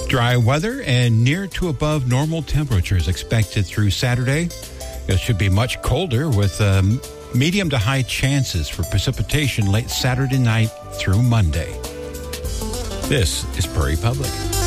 Dry weather and near to above normal temperatures expected through Saturday. It should be much colder with medium to high chances for precipitation late Saturday night through Monday. This is Prairie Public.